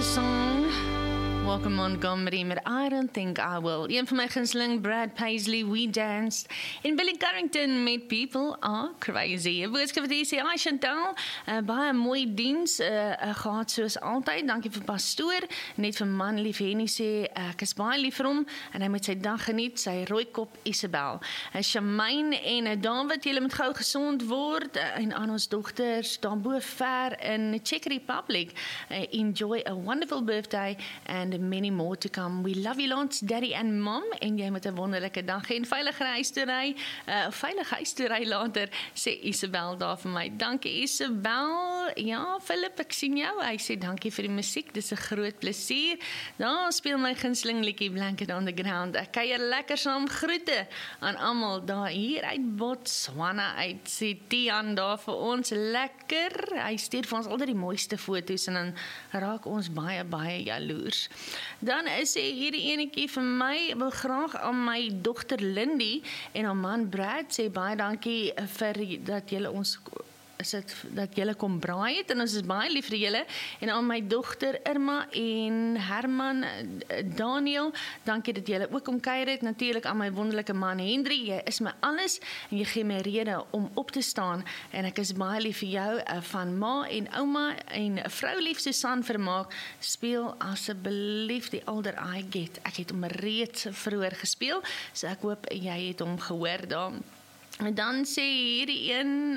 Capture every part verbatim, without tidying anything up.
song. Walker Montgomery met I Don't Think I Will. Een van my gunsteling, Brad Paisley, We Danced. En Billy Carrington met People Are Crazy. Boodskap wat hier sê, hi Chantal, uh, baie mooi diens uh, uh, gehad soos altyd. Dankie vir pastoor. Net vir man lief Henny sê, uh, ek is baie lief vir hom en hy moet sy dag geniet, sy rooikop Isabel. Uh, Shamaine en uh, David, julle moet gou gesond word uh, en aan ons dogters daarbo ver in Czech Republic. Uh, enjoy a wonderful birthday and many more to come. We love you lots, daddy and mom, en jy moet 'n wonderlike dag hê en veilige huis toe ry, uh, veilige huis toe ry later, sê Isabel daar vir my. Dankie Isabel. Ja, Philip, ek sien jou. Hy sê dankie vir die musiek, dis 'n groot plesier. Daar speel my gunsteling liedjie Blanket on the Ground. Ek kuier lekker saam, groete aan almal daar hier uit Botswana uit, sê Tian daar vir ons, lekker. Hy stuur vir ons altyd die mooiste foto's en dan raak ons baie baie jaloers. Dan is hy hierdie enetjie vir my, wil graag aan my dogter Lindy en haar man Brad sê baie dankie vir dat julle ons is dit dat julle kom braai het en ons is baie lief vir julle en aan my dogter Irma en Herman Daniel, dankie dat julle ook kom kuier het, natuurlik aan my wonderlike man Hendry, jy is my alles en jy gee my rede om op te staan en ek is baie lief vir jou uh, van ma en ouma en vrou lief Susan Vermaak, speel asseblief die Older I Get, ek het hom reeds vroeër gespeel, so ek hoop jy het hom gehoor daar. En dan sê hierdie een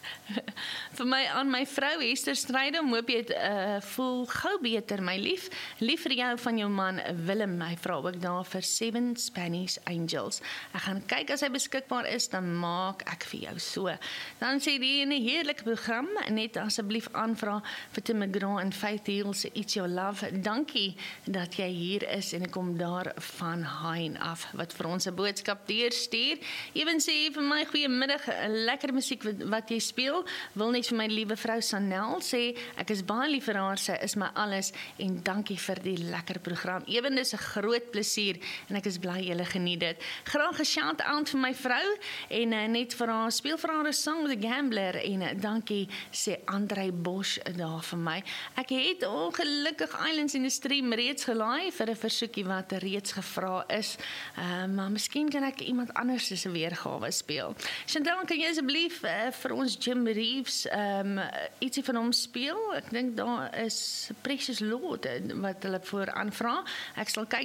vir my aan my vrou Esther Strydom, hoop jy het uh, voel gou beter my lief, lief vir jou van jou man Willem, my vra ook daar vir Seven Spanish Angels. Ek gaan kyk as hy beskikbaar is, dan maak ek vir jou so. Dan sê die ene heerlike program, net asseblief aanvra vir Tim McGraw en Faith Hill se It's Your Love. Dankie dat jy hier is en ek kom daar van Hein af wat vir ons 'n boodskap deurstuur. Ewen sê vir my goeiemiddag, lekker musiek wat, wat jy speel, wil net vir my liewe vrou Sanel sê, ek is baie lief vir haar, sy is my alles, en dankie vir die lekker program. Ewen, dis 'n groot plesier, en ek is bly julle geniet dit. Graag 'n shout-out vir my vrou, en uh, net vir haar, speel vir haar 'n song, The Gambler, en uh, dankie, sê Andrei Bosch daar vir my. Ek het ongelukkig Islands in the Stream reeds gelaai, vir 'n versoekie wat reeds gevra is, uh, maar miskien kan ek iemand anders se weergawe speel. Chantal, kan jy asseblief uh, vir ons Jim Reeves um, ietsie van hom speel? Ek dink daar is Precious Lord wat hulle voor aanvra. Ek sal kyk